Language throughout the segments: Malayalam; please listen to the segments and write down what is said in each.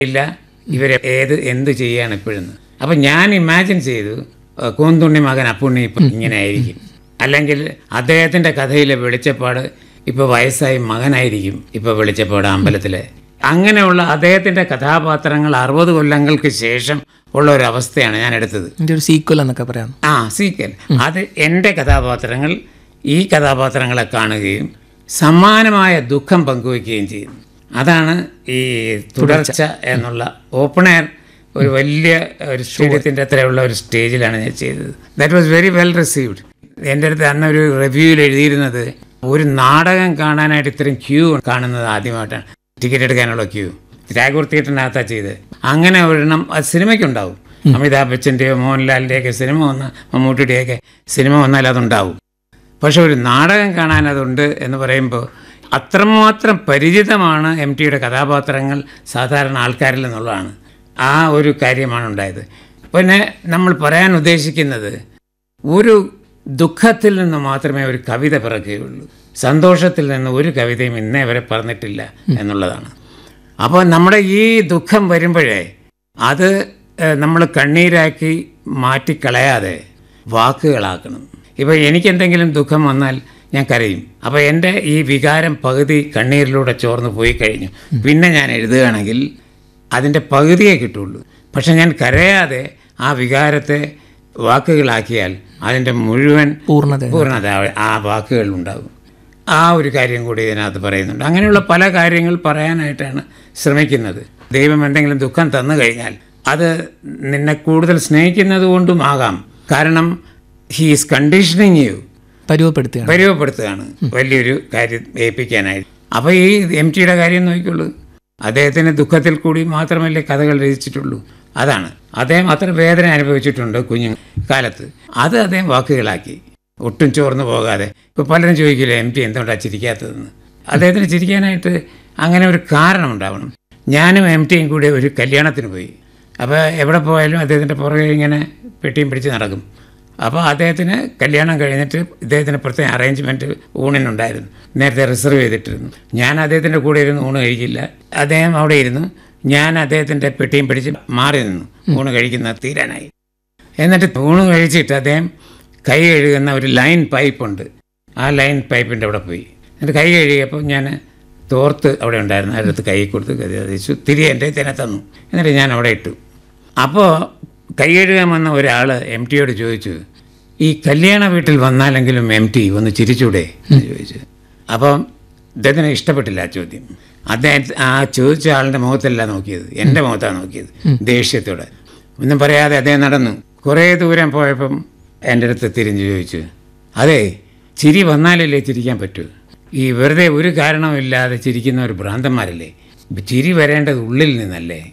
ഇല്ല ഇവരെ എന്ത് ചെയ്യാണ് ഇപ്പോഴെന്ന്. അപ്പം ഞാൻ ഇമാജിൻ ചെയ്തു കൂന്തുണ്ണി മകൻ അപ്പുണ്ണി ഇപ്പം ഇങ്ങനെ ആയിരിക്കും, അല്ലെങ്കിൽ അദ്ദേഹത്തിൻ്റെ കഥയിലെ വെളിച്ചപ്പാട് ഇപ്പോൾ വയസ്സായി മകനായിരിക്കും ഇപ്പോൾ വെളിച്ചപ്പാട് അമ്പലത്തിലെ. അങ്ങനെയുള്ള അദ്ദേഹത്തിൻ്റെ കഥാപാത്രങ്ങൾ 60 കൊല്ലങ്ങൾക്ക് ശേഷം ഉള്ള ഒരു അവസ്ഥയാണ് ഞാൻ എടുത്തത്. ഒരു സീക്വൽ എന്നൊക്കെ പറയാം. സീക്വൽ. അത് എൻ്റെ കഥാപാത്രങ്ങൾ ഈ കഥാപാത്രങ്ങളെ കാണുകയും സമാനമായ ദുഃഖം പങ്കുവയ്ക്കുകയും ചെയ്യുന്നു. അതാണ് ഈ തുടർച്ച എന്നുള്ള ഓപ്പൺ എയർ ഒരു വലിയ ഒരു സ്റ്റേഡിയത്തിൻ്റെ അത്രയുള്ള ഒരു സ്റ്റേജിലാണ് ഞാൻ ചെയ്തത്. That was very well received. എൻ്റെ അടുത്ത് അന്നൊരു റിവ്യൂവിൽ എഴുതിയിരുന്നത്, ഒരു നാടകം കാണാനായിട്ട് ഇത്രയും ക്യൂ കാണുന്നത് ആദ്യമായിട്ടാണ്, ടിക്കറ്റ് എടുക്കാനുള്ള ക്യൂ. ടാഗോർ തിയേറ്ററിനകത്താണ് ചെയ്ത്. അങ്ങനെ ഒരെണ്ണം അത് സിനിമയ്ക്കുണ്ടാവും. അമിതാഭ് ബച്ചൻ്റെയോ മോഹൻലാലിൻ്റെയൊക്കെ സിനിമ വന്നാൽ, മമ്മൂട്ടിയുടെയൊക്കെ സിനിമ വന്നാൽ അതുണ്ടാവും. പക്ഷെ ഒരു നാടകം കാണാൻ അതുണ്ട് എന്ന് പറയുമ്പോൾ അത്രമാത്രം പരിചിതമാണ് MTയുടെ കഥാപാത്രങ്ങൾ സാധാരണ ആൾക്കാരിൽ നിന്നുള്ളതാണ്. ആ ഒരു കാര്യമാണ് ഉണ്ടായത്. പിന്നെ നമ്മൾ പറയാൻ ഉദ്ദേശിക്കുന്നത്, ഒരു ദുഃഖത്തിൽ നിന്ന് മാത്രമേ ഒരു കവിത പിറക്കുകയുള്ളൂ, സന്തോഷത്തിൽ നിന്ന് ഒരു കവിതയും ഇന്നേ വരെ പറഞ്ഞിട്ടില്ല എന്നുള്ളതാണ്. അപ്പോൾ നമ്മുടെ ഈ ദുഃഖം വരുമ്പോഴേ അത് നമ്മൾ കണ്ണീരാക്കി മാറ്റിക്കളയാതെ വാക്കുകളാക്കണം. ഇപ്പോൾ എനിക്കെന്തെങ്കിലും ദുഃഖം വന്നാൽ ഞാൻ കരയും. അപ്പോൾ എൻ്റെ ഈ വികാരം പകുതി കണ്ണീരിലൂടെ ചോർന്ന് പോയി കഴിഞ്ഞു. പിന്നെ ഞാൻ എഴുതുകയാണെങ്കിൽ അതിൻ്റെ പകുതിയേ കിട്ടുള്ളൂ. പക്ഷെ ഞാൻ കരയാതെ ആ വികാരത്തെ വാക്കുകളാക്കിയാൽ അതിൻ്റെ മുഴുവൻ പൂർണ്ണത ആ വാക്കുകളിലുണ്ടാകും. ആ ഒരു കാര്യം കൂടി ഇതിനകത്ത് പറയുന്നുണ്ട്. അങ്ങനെയുള്ള പല കാര്യങ്ങൾ പറയാനായിട്ടാണ് ശ്രമിക്കുന്നത്. ദൈവം എന്തെങ്കിലും ദുഃഖം തന്നു കഴിഞ്ഞാൽ അത് നിന്നെ കൂടുതൽ സ്നേഹിക്കുന്നത് കൊണ്ടും ആകാം. കാരണം ഹീ ഈസ് കണ്ടീഷനിങ് യു, പരുവപ്പെടുത്തുകയാണ് വലിയൊരു കാര്യം ഏൽപ്പിക്കാനായിട്ട്. അപ്പോൾ ഈ MTയുടെ കാര്യം നോക്കിയുള്ളൂ. അദ്ദേഹത്തിന് ദുഃഖത്തിൽ കൂടി മാത്രമല്ലേ കഥകൾ രചിച്ചിട്ടുള്ളൂ. അതാണ് അദ്ദേഹം അത്ര വേദന അനുഭവിച്ചിട്ടുണ്ട് കുഞ്ഞു കാലത്ത്. അത് അദ്ദേഹം വാക്കുകളാക്കി, ഒട്ടും ചോർന്നു പോകാതെ. ഇപ്പോൾ പലരും ചോദിക്കില്ല MT എന്തുകൊണ്ടാണ് ചിരിക്കാത്തതെന്ന്. അദ്ദേഹത്തിന് ചിരിക്കാനായിട്ട് അങ്ങനെ ഒരു കാരണം ഉണ്ടാവണം. ഞാനും MTയും കൂടി ഒരു കല്യാണത്തിന് പോയി. അപ്പോൾ എവിടെ പോയാലും അദ്ദേഹത്തിൻ്റെ പുറകെ ഇങ്ങനെ പെട്ടിയും പിടിച്ച് നടക്കും. അപ്പോൾ അദ്ദേഹത്തിന് കല്യാണം കഴിഞ്ഞിട്ട് ഇദ്ദേഹത്തിന് പ്രത്യേക അറേഞ്ച്മെൻറ്റ് ഊണിനുണ്ടായിരുന്നു, നേരത്തെ റിസർവ് ചെയ്തിട്ടിരുന്നു. ഞാൻ അദ്ദേഹത്തിൻ്റെ കൂടെ ഇരുന്ന് ഊണ് കഴിക്കില്ല. അദ്ദേഹം അവിടെ ഇരുന്നു, ഞാൻ അദ്ദേഹത്തിൻ്റെ പെട്ടിയും പിടിച്ച് മാറി നിന്നു ഊണ് കഴിക്കുന്ന തീരാനായി. എന്നിട്ട് ഊണ് കഴിച്ചിട്ട് അദ്ദേഹം കൈ കഴുകുന്ന ഒരു ലൈൻ പൈപ്പുണ്ട്, ആ ലൈൻ പൈപ്പിൻ്റെ അവിടെ പോയി. എന്നിട്ട് കൈ കഴുകിയപ്പോൾ ഞാൻ തോർത്ത് അവിടെ ഉണ്ടായിരുന്നു, അതിനകത്ത് കൈ കൊടുത്ത് കതിച്ചു തിരികെ എൻ്റെ തന്നെ തന്നു. എന്നിട്ട് ഞാൻ അവിടെ ഇട്ടു. അപ്പോൾ കൈ കഴുകാൻ വന്ന ഒരാൾ MTയോട് ചോദിച്ചു, ഈ കല്യാണ വീട്ടിൽ വന്നാലെങ്കിലും MT ഒന്ന് ചിരിച്ചൂടെ എന്ന് ചോദിച്ചു. അപ്പം അദ്ദേഹത്തിന് ഇഷ്ടപ്പെട്ടില്ല ആ ചോദ്യം. അദ്ദേഹം ആ ചോദിച്ച ആളുടെ മുഖത്തല്ല നോക്കിയത്, എൻ്റെ മുഖത്താണ് നോക്കിയത്, ദേഷ്യത്തോടെ. ഒന്നും പറയാതെ അദ്ദേഹം നടന്നു. കുറേ ദൂരം പോയപ്പം എൻ്റെ അടുത്ത് തിരിഞ്ഞ് ചോദിച്ചു, അതെ, ചിരി വന്നാലല്ലേ ചിരിക്കാൻ പറ്റൂ, ഈ വെറുതെ ഒരു കാരണമില്ലാതെ ചിരിക്കുന്ന ഒരു ഭ്രാന്തന്മാരല്ലേ, ചിരി വരേണ്ടത് ഉള്ളിൽ നിന്നല്ലേ.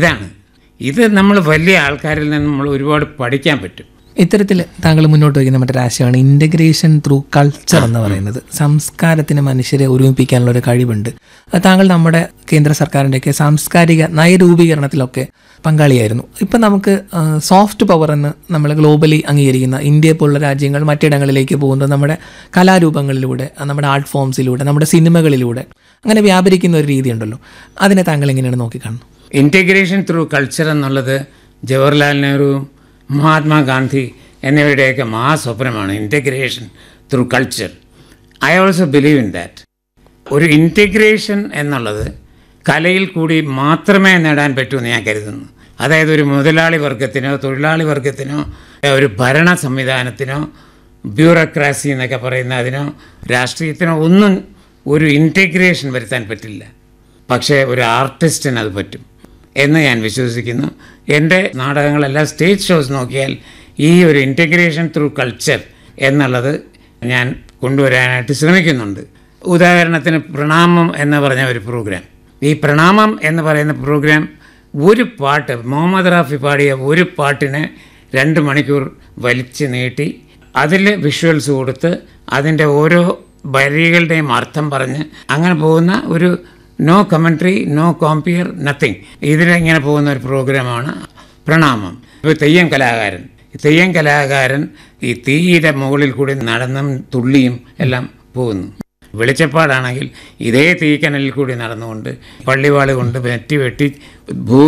ഇത് നമ്മൾ വലിയ ആൾക്കാരിൽ നിന്ന് നമ്മൾ ഒരുപാട് പഠിക്കാൻ പറ്റും. ഇത്തരത്തിൽ താങ്കൾ മുന്നോട്ട് വയ്ക്കുന്ന മറ്റൊരാശയമാണ് ഇൻ്റഗ്രേഷൻ ത്രൂ കൾച്ചർ എന്ന് പറയുന്നത്. സംസ്കാരത്തിന് മനുഷ്യരെ ഒരുമിപ്പിക്കാനുള്ള ഒരു കഴിവുണ്ട്. താങ്കൾ നമ്മുടെ കേന്ദ്ര സർക്കാരിൻ്റെയൊക്കെ സാംസ്കാരിക നയരൂപീകരണത്തിലൊക്കെ പങ്കാളിയായിരുന്നു. ഇപ്പം നമുക്ക് സോഫ്റ്റ് പവർ എന്ന് നമ്മൾ ഗ്ലോബലി അംഗീകരിക്കുന്ന ഇന്ത്യയെ പോലുള്ള രാജ്യങ്ങൾ മറ്റിടങ്ങളിലേക്ക് പോകുന്നത് നമ്മുടെ കലാരൂപങ്ങളിലൂടെ, നമ്മുടെ ആർട്ട് ഫോംസിലൂടെ, നമ്മുടെ സിനിമകളിലൂടെ അങ്ങനെ വ്യാപരിക്കുന്ന ഒരു രീതിയുണ്ടല്ലോ. അതിനെ താങ്കൾ എങ്ങനെയാണ് നോക്കിക്കാണുന്നത്? ഇൻറ്റഗ്രേഷൻ ത്രൂ കൾച്ചർ എന്നുള്ളത് Jawaharlal Nehru, Mahatma Gandhi എന്നിവരുടെയൊക്കെ മഹാസ്വപ്നമാണ്, integration through culture. I also believe in that. ഒരു ഇൻറ്റഗ്രേഷൻ എന്നുള്ളത് കലയിൽ കൂടി മാത്രമേ നേടാൻ പറ്റൂ എന്ന് ഞാൻ കരുതുന്നു. അതായത് ഒരു മുതലാളി വർഗത്തിനോ തൊഴിലാളി വർഗത്തിനോ ഒരു ഭരണ സംവിധാനത്തിനോ ബ്യൂറോക്രാസി എന്നൊക്കെ പറയുന്ന അതിനോ രാഷ്ട്രീയത്തിനോ ഒന്നും ഒരു ഇൻറ്റഗ്രേഷൻ വരുത്താൻ പറ്റില്ല. പക്ഷേ ഒരു ആർട്ടിസ്റ്റിന് അത് പറ്റും എന്ന് ഞാൻ വിശ്വസിക്കുന്നു. എൻ്റെ നാടകങ്ങളെല്ലാം സ്റ്റേജ് ഷോസ് നോക്കിയാൽ ഈ ഒരു ഇൻറ്റഗ്രേഷൻ ത്രൂ കൾച്ചർ എന്നുള്ളത് ഞാൻ കൊണ്ടുവരാനായിട്ട് ശ്രമിക്കുന്നുണ്ട്. ഉദാഹരണത്തിന് പ്രണാമം എന്ന് പറഞ്ഞ ഒരു പ്രോഗ്രാം. ഈ പ്രണാമം എന്ന് പറയുന്ന പ്രോഗ്രാം ഒരു പാട്ട്, മുഹമ്മദ് റാഫി പാടിയ ഒരു പാട്ടിനെ 2 മണിക്കൂർ വലിച്ചു നീട്ടി അതിൽ വിഷ്വൽസ് കൊടുത്ത് അതിൻ്റെ ഓരോ വരികളുടെയും അർത്ഥം പറഞ്ഞ് അങ്ങനെ പോകുന്ന ഒരു നോ കമൻട്രി, നോ കോമ്പിയർ, നത്തിങ്, ഇതിലിങ്ങനെ പോകുന്ന ഒരു പ്രോഗ്രാമാണ് പ്രണാമം. ഇപ്പോൾ തെയ്യം കലാകാരൻ ഈ തീയുടെ മുകളിൽ കൂടി നടന്നും തുള്ളിയും എല്ലാം പോകുന്നു. വെളിച്ചപ്പാടാണെങ്കിൽ ഇതേ തീക്കനലിൽ കൂടി നടന്നുകൊണ്ട് പള്ളിവാള് കൊണ്ട് വെട്ടി ഭൂ